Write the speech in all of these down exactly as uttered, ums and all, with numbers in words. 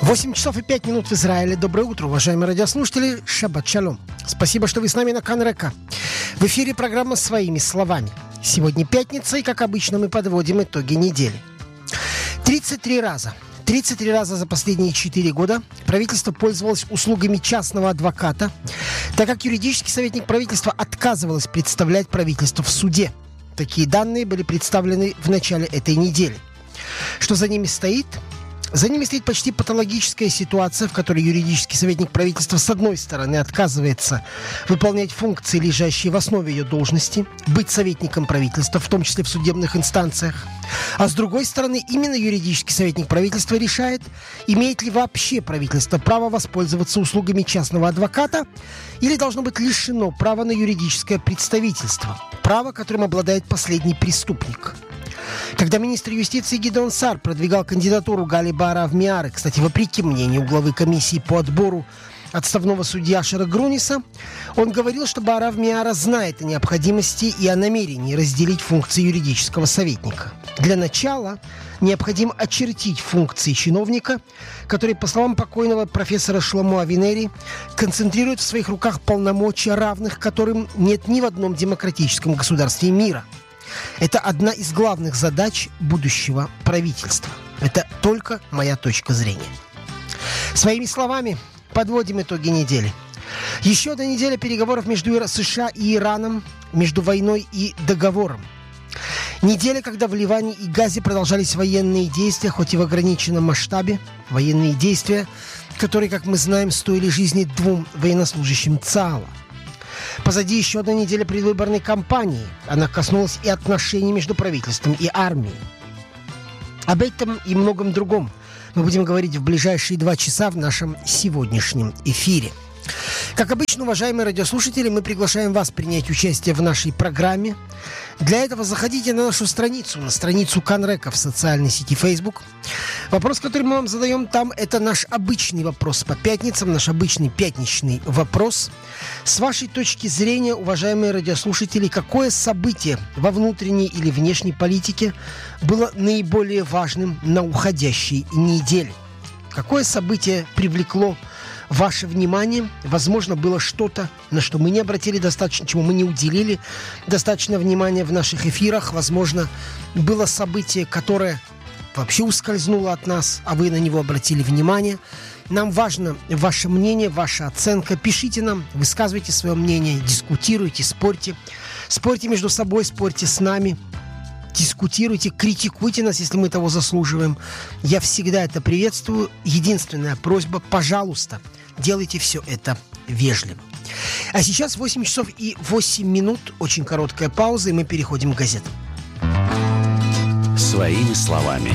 восемь часов и пять минут в Израиле. Доброе утро, уважаемые радиослушатели. Шаббат шалом. Спасибо, что вы с нами на Кан-Река. В эфире программа «Своими словами». Сегодня пятница, и, как обычно, мы подводим итоги недели. тридцать три раза. тридцать три раза за последние четыре года правительство пользовалось услугами частного адвоката, так как юридический советник правительства отказывалось представлять правительство в суде. Такие данные были представлены в начале этой недели. Что за ними стоит? За ними стоит почти патологическая ситуация, в которой юридический советник правительства с одной стороны отказывается выполнять функции, лежащие в основе ее должности, быть советником правительства, в том числе в судебных инстанциях. А с другой стороны, именно юридический советник правительства решает, имеет ли вообще правительство право воспользоваться услугами частного адвоката или должно быть лишено права на юридическое представительство, право, которым обладает последний преступник. Когда министр юстиции Гидеон Саар продвигал кандидатуру Гали Баарав Миары, кстати, вопреки мнению главы комиссии по отбору отставного судьи Ашера Груниса, он говорил, что Баарав Миара знает о необходимости и о намерении разделить функции юридического советника. Для начала необходимо очертить функции чиновника, который, по словам покойного профессора Шломо Авинери, концентрирует в своих руках полномочия, равных которым нет ни в одном демократическом государстве мира. Это одна из главных задач будущего правительства. Это только моя точка зрения. Своими словами подводим итоги недели. Еще одна неделя переговоров между США и Ираном, между войной и договором. Неделя, когда в Ливане и Газе продолжались военные действия, хоть и в ограниченном масштабе. Военные действия, которые, как мы знаем, стоили жизни двум военнослужащим ЦААЛа. Позади еще одна неделя предвыборной кампании. Она коснулась и отношений между правительством и армией. Об этом и многом другом мы будем говорить в ближайшие два часа в нашем сегодняшнем эфире. Как обычно, уважаемые радиослушатели, мы приглашаем вас принять участие в нашей программе. Для этого заходите на нашу страницу, на страницу Кан-Река в социальной сети Facebook. Вопрос, который мы вам задаем там, это наш обычный вопрос по пятницам, наш обычный пятничный вопрос. С вашей точки зрения, уважаемые радиослушатели, какое событие во внутренней или внешней политике было наиболее важным на уходящей неделе? Какое событие привлекло ваше внимание? Возможно, было что-то, на что мы не обратили достаточно, чему мы не уделили достаточно внимания в наших эфирах. Возможно, было событие, которое вообще ускользнуло от нас, а вы на него обратили внимание. Нам важно ваше мнение, ваша оценка. Пишите нам, высказывайте свое мнение, дискутируйте, спорьте. Спорьте между собой, спорьте с нами. Дискутируйте, критикуйте нас, если мы того заслуживаем. Я всегда это приветствую. Единственная просьба, пожалуйста, делайте все это вежливо. А сейчас восемь часов и восемь минут. Очень короткая пауза, и мы переходим к газетам. Своими словами.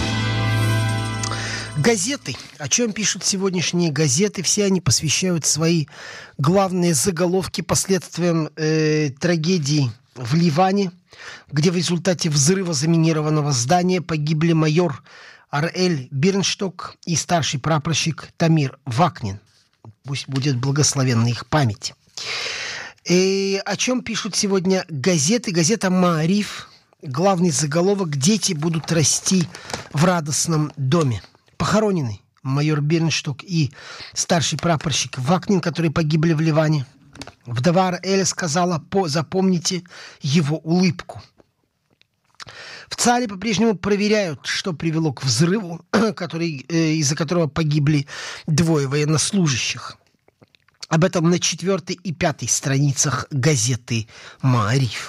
Газеты. О чем пишут сегодняшние газеты? Все они посвящают свои главные заголовки последствиям э, трагедии в Ливане, где в результате взрыва заминированного здания погибли майор Ариэль Бирншток и старший прапорщик Тамир Вакнин. Пусть будет благословенна их память. И о чем пишут сегодня газеты? Газета «Маариф». Главный заголовок: «Дети будут расти в радостном доме». Похоронены майор Бирншток и старший прапорщик Вакнин, которые погибли в Ливане. Вдова Ариэля сказала: по, запомните его улыбку. В ЦААЛе по-прежнему проверяют, что привело к взрыву, который, э, из-за которого погибли двое военнослужащих. Об этом на четвертой и пятой страницах газеты «Маариф».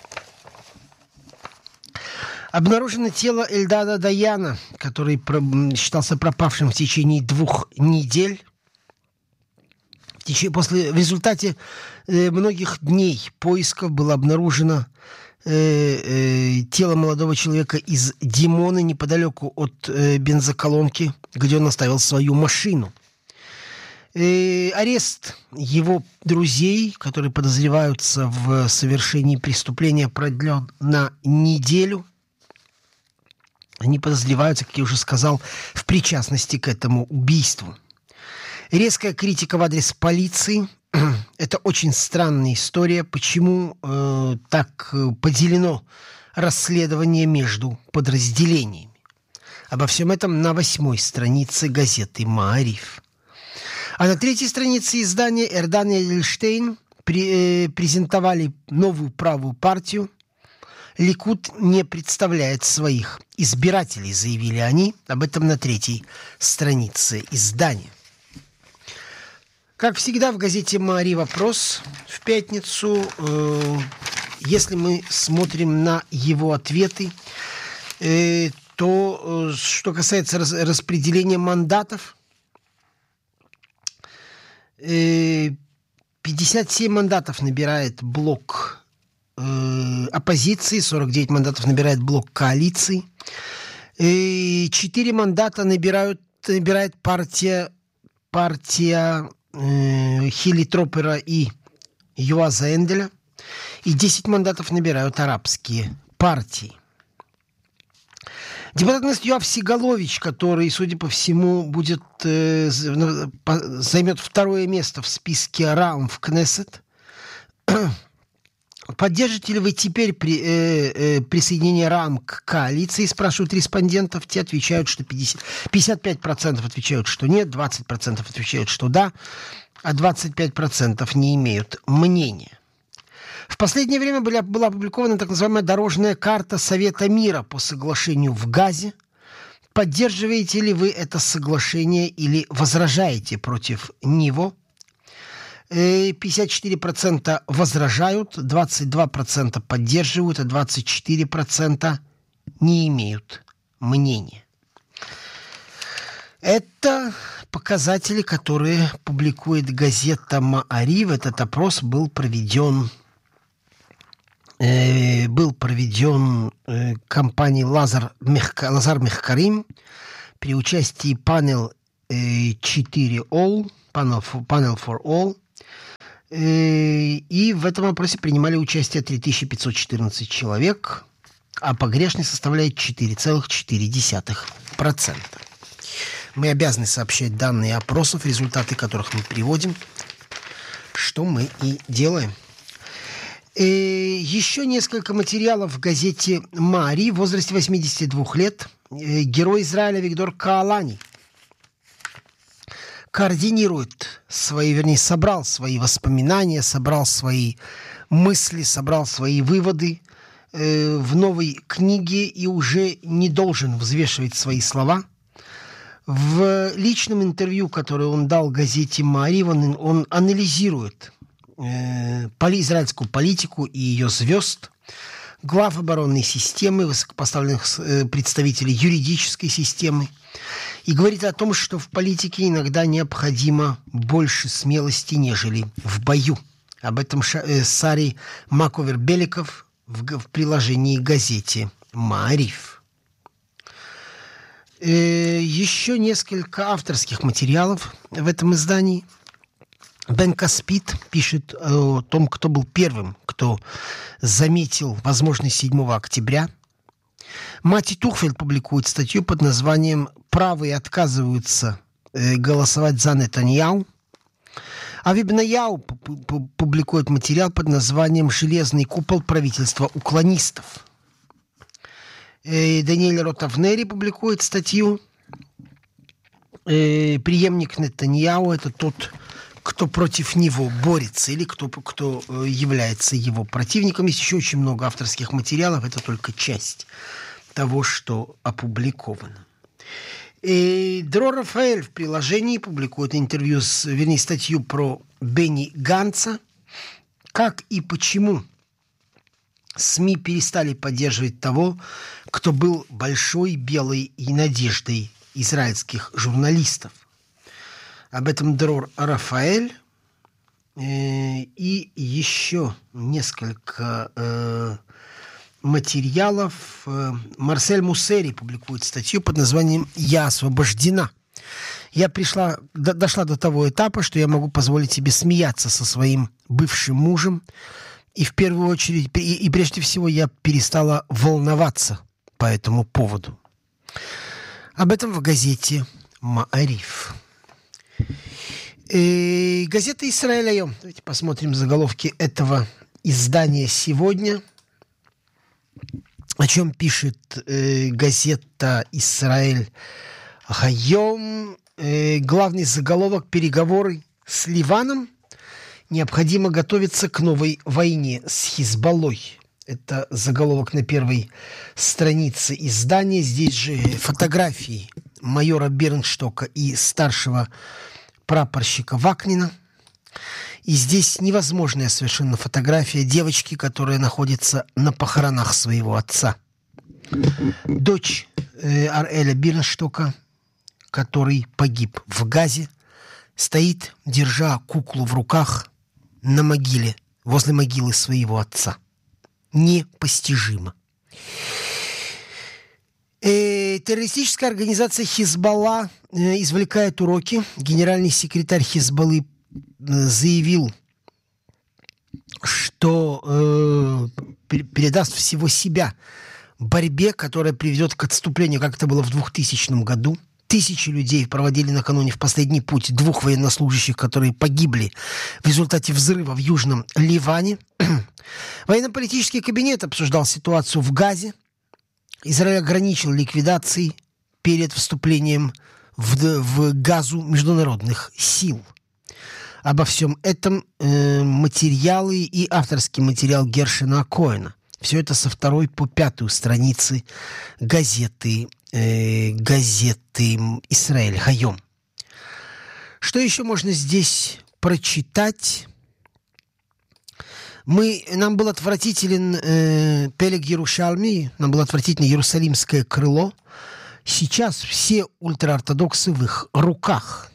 Обнаружено тело Эльдада Даяна, который считался пропавшим в течение двух недель. После, в результате э, многих дней поисков было обнаружено э, э, тело молодого человека из Димоны, неподалеку от э, бензоколонки, где он оставил свою машину. Э, арест его друзей, которые подозреваются в совершении преступления, продлен на неделю. Они подозреваются, как я уже сказал, в причастности к этому убийству. Резкая критика в адрес полиции. Это очень странная история. Почему э, так поделено расследование между подразделениями? Обо всем этом на восьмой странице газеты «Маариф». А на третьей странице издания Эрдан и Эдельштейн при, э, презентовали новую правую партию. Ликуд не представляет своих избирателей, заявили они. Об этом на третьей странице издания. Как всегда в газете «Маари» вопрос в пятницу. Э, если мы смотрим на его ответы, э, то, э, что касается раз, распределения мандатов, э, пятьдесят семь мандатов набирает блок э, оппозиции, сорок девять мандатов набирает блок коалиции, э, четыре мандата набирают, набирает партия, партия э, Хилли Тропера и Юаза Энделя, и десять мандатов набирают арабские партии. Депутат Йоав Сигалович, который, судя по всему, будет, э, займет второе место в списке РАМ в Кнессет. Поддержите ли вы теперь при, э, э, присоединение РАМ к коалиции, спрашивают респондентов. Те отвечают, что пятьдесят, пятьдесят пять процентов отвечают, что нет, двадцать процентов отвечают, что да, а двадцать пять процентов не имеют мнения. В последнее время была, была опубликована так называемая дорожная карта Совета мира по соглашению в Газе. Поддерживаете ли вы это соглашение или возражаете против него? пятьдесят четыре процента возражают, двадцать два процента поддерживают, а двадцать четыре процента не имеют мнения. Это показатели, которые публикует газета «Маариф». Этот опрос был проведен был проведен э, компанией Лазар Мехка, Лазар Мехкарим при участии Panel э, четыре All, Panel for, Panel for All. Э, и в этом опросе принимали участие три тысячи пятьсот четырнадцать человек, а погрешность составляет четыре целых четыре десятых процента. Мы обязаны сообщать данные опросов, результаты которых мы приводим, что мы и делаем. Еще несколько материалов в газете «Маари» в возрасте восьмидесяти двух лет. Герой Израиля Виктор Каалани координирует свои, вернее, собрал свои воспоминания, собрал свои мысли, собрал свои выводы э, в новой книге и уже не должен взвешивать свои слова. В личном интервью, которое он дал газете «Маари», он, он анализирует израильскую политику и ее звезд, глав оборонной системы, высокопоставленных представителей юридической системы, и говорит о том, что в политике иногда необходимо больше смелости, нежели в бою. Об этом Сари Маковер-Беликов в, в приложении к газете «Маариф». Еще несколько авторских материалов в этом издании. Бен Каспит пишет о том, кто был первым, кто заметил возможность седьмого октября. Мати Тухфельд публикует статью под названием «Правые отказываются голосовать за Нетаньяу». Ави Бенаяу публикует материал под названием «Железный купол правительства уклонистов». Даниэль Ротавнери публикует статью «Преемник Нетаньяу» — это тот, кто против него борется или кто, кто является его противником. Есть еще очень много авторских материалов. Это только часть того, что опубликовано. И Дро Рафаэль в приложении публикует интервью, с, вернее, статью про Бенни Ганца. Как и почему СМИ перестали поддерживать того, кто был большой белой и надеждой израильских журналистов. Об этом Дрор Рафаэль э, и еще несколько э, материалов. Э, Марсель Муссери публикует статью под названием «Я освобождена». Я пришла, до, дошла до того этапа, что я могу позволить себе смеяться со своим бывшим мужем. И в первую очередь, и, и прежде всего, я перестала волноваться по этому поводу. Об этом в газете «Маариф». И газета «Исраэль Айом». Давайте посмотрим заголовки этого издания сегодня. о чем пишет э, газета «Исраэль Хайом». Э, главный заголовок: переговоры с Ливаном. Необходимо готовиться к новой войне с Хизбаллой. Это заголовок на первой странице издания. Здесь же фотографии майора Бернштока и старшего прапорщика Вакнина. И здесь невозможная совершенно фотография девочки, которая находится на похоронах своего отца. Дочь э, Ареля Бернштока, который погиб в Газе, стоит, держа куклу в руках на могиле, возле могилы своего отца. Непостижимо. Э, террористическая организация Хизбалла э, извлекает уроки. Генеральный секретарь Хизбаллы заявил, что э, передаст всего себя борьбе, которая приведет к отступлению, как это было в двухтысячном году. Тысячи людей проводили накануне в последний путь двух военнослужащих, которые погибли в результате взрыва в Южном Ливане. Военно-политический кабинет обсуждал ситуацию в Газе. Израиль ограничил ликвидации перед вступлением в, в Газу международных сил. Обо всем этом э, материалы и авторский материал Гершона Коэна. Все это со второй по пятую страницы газеты, э, газеты «Исраэль Хайом». Что еще можно здесь прочитать? Мы, нам был отвратителен э, Пелег Ярушалми, нам было отвратительно Иерусалимское крыло. Сейчас все ультраортодоксы в их руках.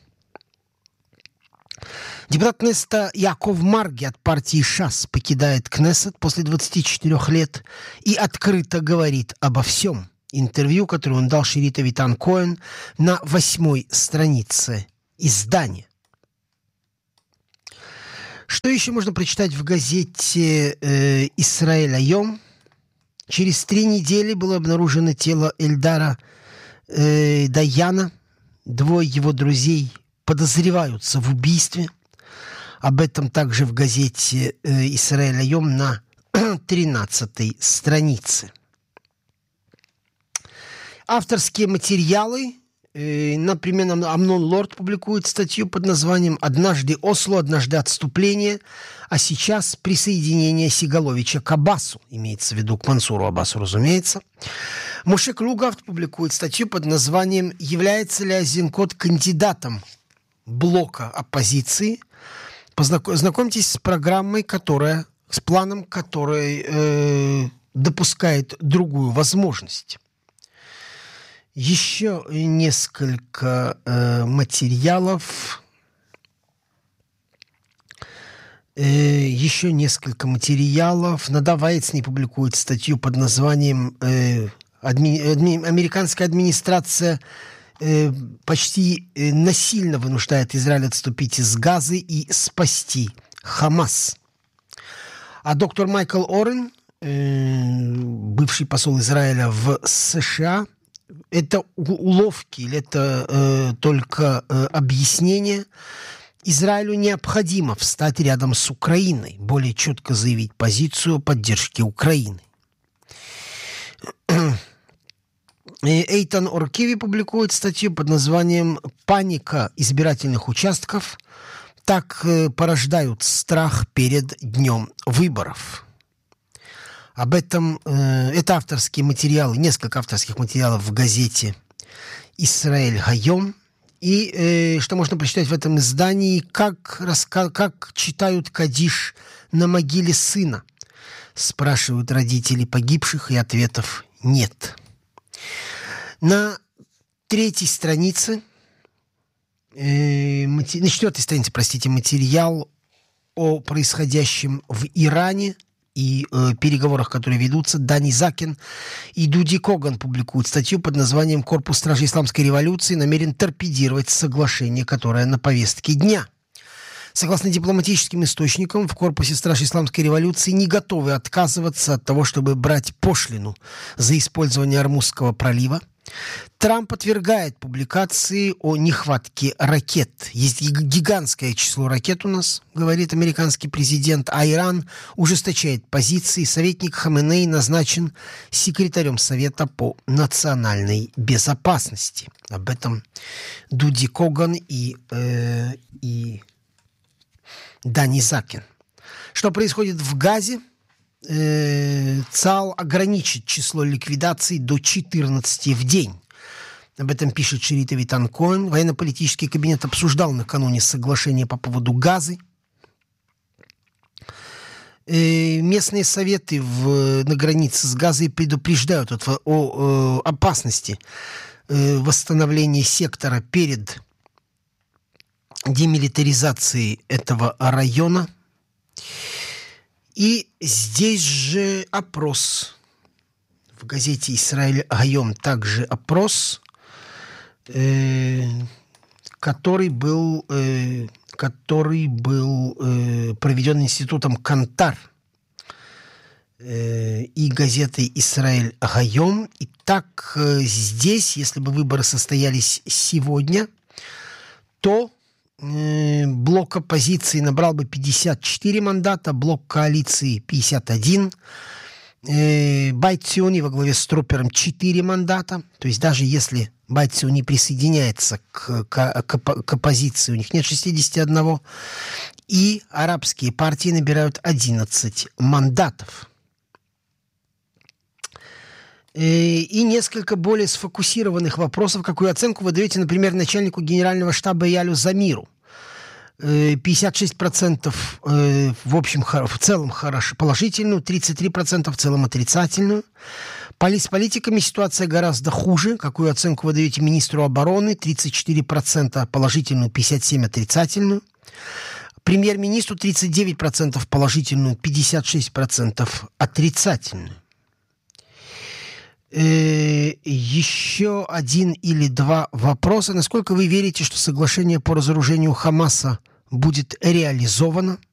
Депутат Кнессета Яков Марги от партии ШАС покидает Кнессет после двадцати четырёх лет и открыто говорит обо всем. Интервью, которое он дал Ширит Авитан Коэн на восьмой странице издания. Что еще можно прочитать в газете э, «Исраэль Хайом»? Через три недели было обнаружено тело Эльдара э, Даяна. Двое его друзей подозреваются в убийстве. Об этом также в газете э, «Исраэль Хайом» на тринадцатой странице. Авторские материалы. Э, например, Амнон Лорд публикует статью под названием «Однажды Осло, однажды отступление, а сейчас присоединение Сигаловича к Аббасу». Имеется в виду к Мансуру Аббасу, разумеется. Моше Клугавт публикует статью под названием «Является ли Айзенкот кандидатом блока оппозиции?». Познакомьтесь с программой, которая, с планом, который э, допускает другую возможность. Еще несколько э, материалов. Э, еще несколько материалов. Надав Эйцни публикует статью под названием э, адми, адми, «Американская администрация э, почти э, насильно вынуждает Израиль отступить из Газы и спасти Хамас». А доктор Майкл Орен, э, бывший посол Израиля в США, это уловки или это э, только э, объяснение. Израилю необходимо встать рядом с Украиной, более четко заявить позицию поддержки Украины. Эйтан Оркеви публикует статью под названием «Паника избирательных участков. Так э, порождают страх перед днем выборов». Об этом, э, это авторские материалы, несколько авторских материалов в газете «Исраэль Хайом». И э, что можно прочитать в этом издании, как, раска- как читают кадиш на могиле сына. Спрашивают родители погибших, и ответов нет. На третьей странице, э, мати- на четвертой странице, простите, материал о происходящем в Иране и э, переговорах, которые ведутся. Дани Закин и Дуди Коган публикуют статью под названием «Корпус стражей исламской революции намерен торпедировать соглашение, которое на повестке дня». Согласно дипломатическим источникам, в корпусе стражей исламской революции не готовы отказываться от того, чтобы брать пошлину за использование Ормузского пролива. Трамп отвергает публикации о нехватке ракет. Есть гигантское число ракет у нас, говорит американский президент, а Иран ужесточает позиции. Советник Хаменеи назначен секретарем Совета по национальной безопасности. Об этом Дуди Коган и, э, и Дани Закин. Что происходит в Газе? Э, ЦАО ограничит число ликвидаций до четырнадцати в день. Об этом пишет Шерита Витан Коэн. Военно-политический кабинет обсуждал накануне соглашение по поводу Газы. Э, местные советы в, на границе с Газой предупреждают от, о, о опасности э, восстановления сектора перед демилитаризацией этого района. И здесь же опрос. В газете «Исраэль Гайом» также опрос, э, который был, э, который был э, проведен институтом Кантар э, и газетой «Исраэль Гайом». И так э, здесь, если бы выборы состоялись сегодня, то блок оппозиции набрал бы пятьдесят четыре мандата, блок коалиции пятьдесят один, Байт Циони во главе с Трупером четыре мандата. То есть даже если Байт Циони присоединяется к, к, к, к оппозиции, у них нет шестидесяти одного, и арабские партии набирают одиннадцать мандатов. И несколько более сфокусированных вопросов. Какую оценку вы даете, например, начальнику генерального штаба Ялю Замиру? пятьдесят шесть процентов в общем, в целом хорошо, положительную, тридцать три процента в целом отрицательную. С политиками ситуация гораздо хуже. Какую оценку вы даете министру обороны? тридцать четыре процента положительную, пятьдесят семь процентов отрицательную. Премьер-министру тридцать девять процентов положительную, пятьдесят шесть процентов отрицательную. Еще один или два вопроса. Насколько вы верите, что соглашение по разоружению Хамаса будет реализовано?